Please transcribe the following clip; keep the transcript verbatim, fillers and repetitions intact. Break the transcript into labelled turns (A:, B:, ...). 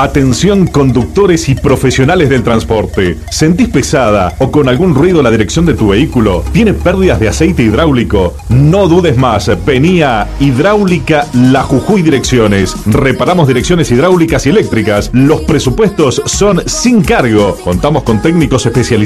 A: Atención conductores y profesionales del transporte. ¿Sentís pesada o con algún ruido la dirección de tu vehículo? ¿Tiene pérdidas de aceite hidráulico? No dudes más. Vení a Hidráulica La Jujuy Direcciones. Reparamos direcciones hidráulicas y eléctricas. Los presupuestos son sin cargo. Contamos con técnicos especializados